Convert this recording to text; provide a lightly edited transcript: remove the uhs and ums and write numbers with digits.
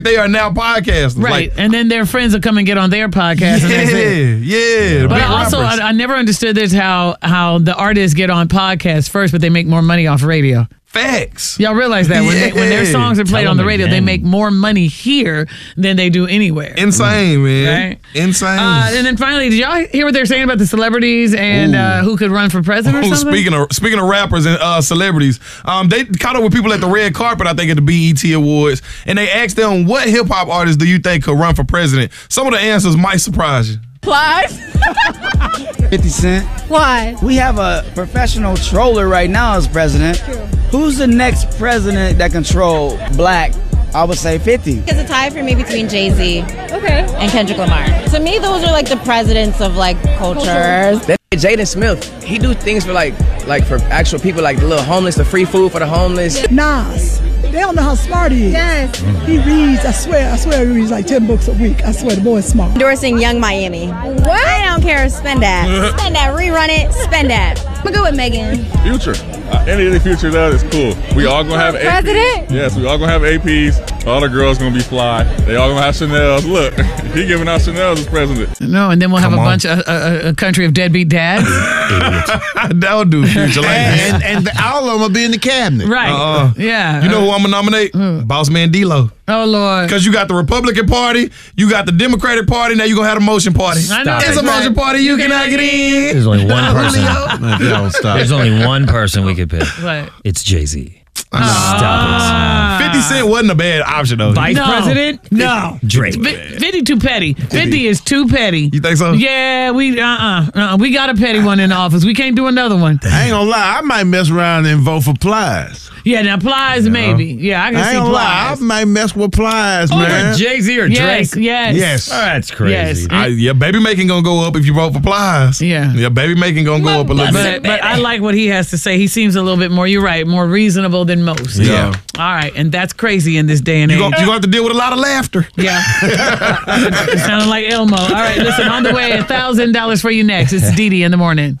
They are now podcasters. Right. Like, And then their friends will come and get on their podcast. And that's it. yeah. But big also, rappers. I never understood this how the artists get on podcasts first, but they make more money off radio. Facts. Y'all realize that when their songs are played on the radio, they make more money here than they do anywhere. Insane, man. Right? Insane. And then finally, did y'all hear what they're saying about the celebrities and who could run for president or something? Speaking of rappers and celebrities, they caught up with people at the red carpet, I think, at the BET Awards, and they asked them, what hip-hop artists do you think could run for president? Some of the answers might surprise you. Plies. 50 Cent. Why? We have a professional troller right now as president. True. Who's the next president that control black? I would say 50. It's a tie for me between Jay-Z Okay. and Kendrick Lamar. To me, those are like the presidents of like cultures. That Jaden Smith, he do things for like for actual people, like the little homeless, the free food for the homeless. Nas. They don't know how smart he is. Yes. He reads, I swear he reads like 10 books a week. I swear the boy is smart. Endorsing Young Miami. What? I don't care. Spend that. Spend that. Rerun it. Spend that. I'm gonna go with Megan. Future. Anything Future does is cool. We all gonna have President? APs. Yes, we all gonna have APs. All the girls gonna be fly. They all gonna have Chanel's. Look, he giving out Chanel's as president. No, and then we'll have bunch of a country of deadbeat dads. That'll do, Future. Like and all of them will be in the cabinet. Right. Yeah. You know who I'm gonna nominate? Boss Man D-Lo. Oh, Lord. Because you got the Republican Party, you got the Democratic Party, now you're going to have the motion party. I know. It's a motion party, you cannot get in. There's only one person. Don't stop. There's only one person we could pick. What? It's Jay-Z. Stop 50 Cent wasn't a bad option, though. Vice president? No. it. Drake. 50 too petty. 50 is too petty. You think so? Yeah, we got a petty one in the office. We can't do another one. I ain't gonna lie, I might mess around and vote for Plies. Yeah, now Plies maybe. Yeah, I can I see ain't gonna lie, I Plies. might mess with Plies, man. Over Jay-Z or Yes, Drake? yes. Oh, that's crazy. Yes. Yeah, baby making going to go up if you vote for Plies. Yeah. Yeah, baby making going to go up a little bit. But I like what he has to say. He seems a little bit more, you're right, more reasonable than most. Yeah. All right, and that's crazy in this day and age. You're going to have to deal with a lot of laughter. Yeah. It sounded like Elmo. All right, listen, on the way, $1,000 for you next. It's Didi in the morning.